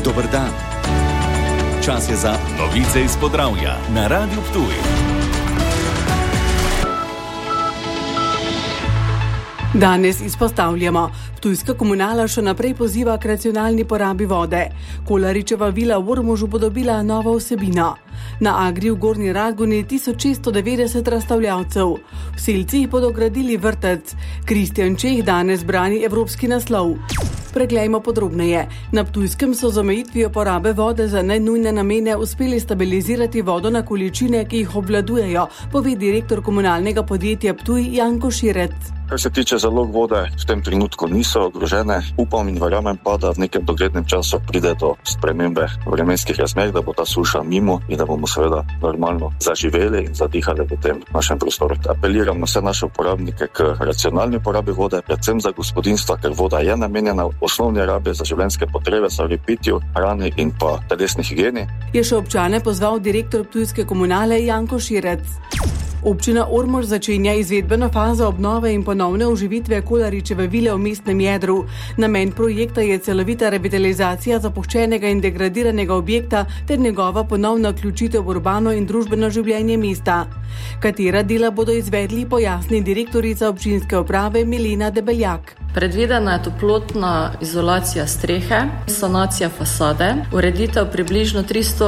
Dober dan. Čas je za novice iz Podravja na Radiu Ptuj. Danes izpostavljamo. Ptujska komunala še naprej poziva k racionalni porabi vode. Kolaričeva vila v Ormožu bo dobila novo vsebino. Na Agri v Gornji Radgoni 1690 razstavljavcev. V Selcih bodo gradili vrtec. Kristjan Čeh danes brani evropski naslov. Preglejmo podrobneje. Na Ptujskem so z omejitvijo porabe vode za nenujne namene uspeli stabilizirati vodo na količine, ki jih obvladujejo, pove direktor komunalnega podjetja Ptuj Janko Širec. Kar se tiče zalog vode, v tem trenutku niso ogrožene. Upam in verjamem pa, da v nekem doglednem času pride do spremembe vremenskih razmer, da bo ta suša mimo in da bomo seveda normalno zaživeli in zadihali v tem našem prostoru. Apeliram na vse naše uporabnike k racionalni porabi vode, predvsem za gospodinjstva, ker voda je namenjena osnovni rabi za življenjske potrebe, za pitju, hrani in pa telesni higieni. Je še občane pozval direktor Ptujske komunale Janko Širec. Občina Ormož začenja izvedbeno fazo obnove in ponovne oživitve Kolaričeve vile v mestnem jedru. Namen projekta je celovita revitalizacija zapuščenega in degradiranega objekta ter njegova ponovna vključitev v urbano in družbeno življenje mesta. Katera dela bodo izvedli, pojasni direktorica občinske uprave Milena Debeljak. Predvidena je toplotna izolacija strehe, sanacija fasade, ureditev približno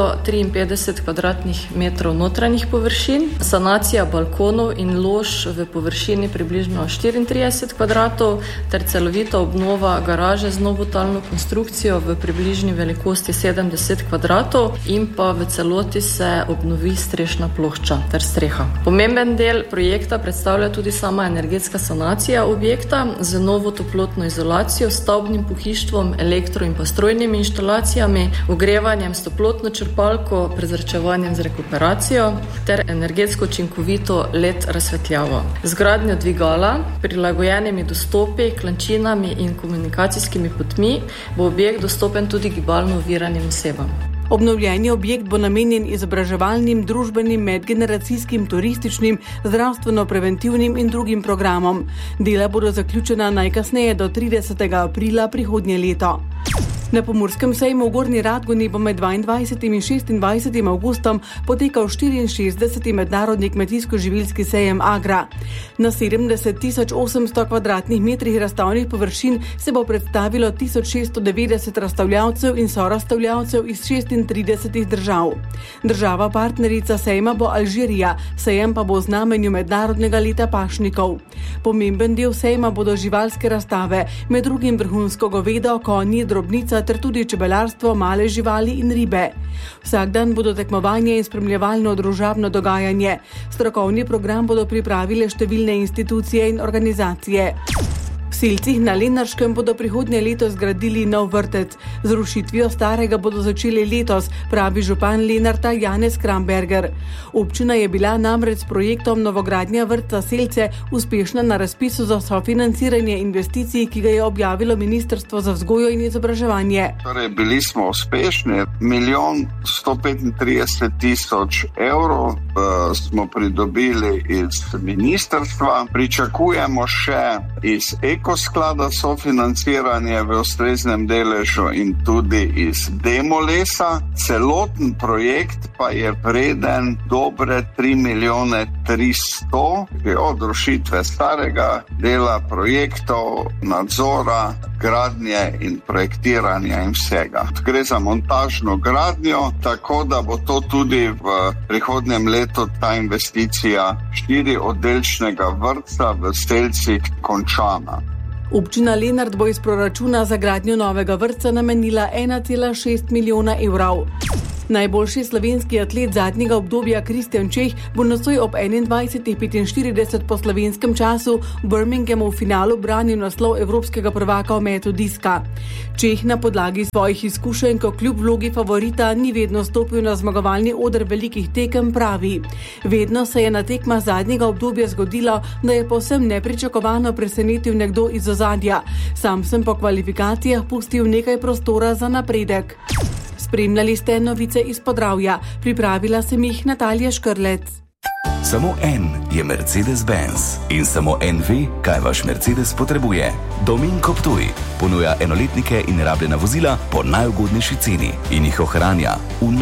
353 kvadratnih metrov notranjih površin, sanacija balkonov in lož v površini približno 34 kvadratov ter celovita obnova garaže z novotalno konstrukcijo v približni velikosti 70 kvadratov in pa v celoti se obnovi strešna plošča ter streha. Pomemben del projekta predstavlja tudi sama energetska sanacija objekta z novo toplotno izolacijo, stavbnim pohištvom, elektro- in pa strojnimi inštalacijami, ogrevanjem s toplotno črpalko, prezračevanjem z rekuperacijo ter energetsko učinkovito LED razsvetljavo. Zgradnjo dvigala, prilagojenimi dostopi, klančinami in komunikacijskimi potmi bo objekt dostopen tudi gibalno oviranim osebam. Obnovljeni objekt bo namenjen izobraževalnim, družbenim, medgeneracijskim, turističnim, zdravstveno-preventivnim in drugim programom. Dela bodo zaključena najkasneje do 30. aprila prihodnje leto. Na Pomurskem sejmu v Gornji Radgoni bo med 22. in 26. avgustom potekal 64. mednarodni kmetijsko-živilski sejem Agra. Na 70.800 kvadratnih metrih razstavnih površin se bo predstavilo 1690 razstavljavcev in sorazstavljavcev iz 36 držav. Država partnerica sejma bo Alžirija, sejem pa bo v znamenju mednarodnega leta pašnikov. Pomemben del sejma bodo živalske razstave, med drugim vrhunsko govedo, konji, drobnica ter tudi čebelarstvo, male živali in ribe. Vsak dan bodo tekmovanje in spremljevalno družabno dogajanje. Strokovni program bodo pripravile številne institucije in organizacije. V Selcih na Lenarškem bodo prihodnje leto zgradili nov vrtec. Z rušitvijo starega bodo začeli letos, pravi župan Lenarta Janez Kramberger. Občina je bila namreč s projektom novogradnja vrtca Selce uspešna na razpisu za sofinanciranje investicij, ki ga je objavilo Ministrstvo za vzgojo in izobraževanje. Torej, bili smo uspešni. 1.135.000 evrov smo pridobili iz ministrstva. Pričakujemo še iz Ekosklada sofinanciranje v ustreznem deležu in tudi iz Demolesa. Celoten projekt pa je vreden dobre 3.300.000 od rušitve starega dela projektov, nadzora, gradnje in projektiranja in vsega. Gre za montažno gradnjo, tako da bo to tudi v prihodnjem letu ta investicija 4-oddelčnega vrtca v Selcih končana. Občina Lenart bo iz proračuna za gradnjo novega vrtca namenila 1,6 milijona evrov. Najboljši slovenski atlet zadnjega obdobja Kristjan Čeh bo nocoj ob 21.45 po slovenskem času v Birminghamu v finalu branil naslov evropskega prvaka v metu diska. Čeh na podlagi svojih izkušenj, ko kljub vlogi favorita ni vedno stopil na zmagovalni oder velikih tekem, pravi. Vedno se je na tekmah zadnjega obdobja zgodilo, da je povsem nepričakovano presenetil nekdo iz ozadja. Sam sem po kvalifikacijah pustil nekaj prostora za napredek. Spremljali ste novice iz Podravja. Pripravila sem jih Natalija Škrlec. Samo en je Mercedes-Benz in samo en ve, kaj vaš Mercedes potrebuje. Dominko Ptuj ponuja enoletnike in rabljena vozila po najugodnejši ceni in jih ohranja v